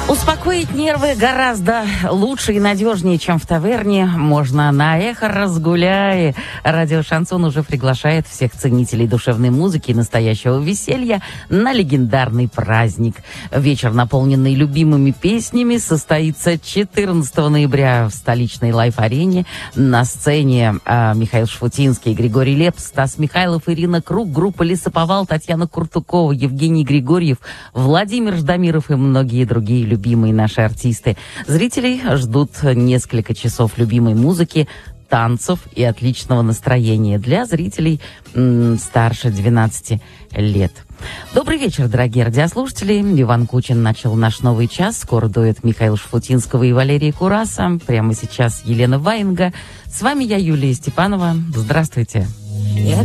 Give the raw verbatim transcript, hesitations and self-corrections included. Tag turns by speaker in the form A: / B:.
A: Успокоить нервы гораздо лучше и надежнее, чем в таверне. Можно на Эхо Разгуляй. Радио Шансон уже приглашает всех ценителей душевной музыки и настоящего веселья на легендарный праздник. Вечер, наполненный любимыми песнями, состоится четырнадцатого ноября в столичной лайф-арене. На сцене а, Михаил Шафутинский, Григорий Лепс, Стас Михайлов, Ирина Круг, группа Лесоповал, Татьяна Куртукова, Евгений Григорьев, Владимир Ждамиров и многие другие люди. Любимые наши артисты. Зрителей ждут несколько часов любимой музыки, танцев и отличного настроения для зрителей м, старше двенадцати лет. Добрый вечер, дорогие радиослушатели. Иван Кучин начал наш новый час. Скоро дуэт Михаила Шафутинского и Валерии Кураса. Прямо сейчас Елена Ваенга. С вами я, Юлия Степанова. Здравствуйте.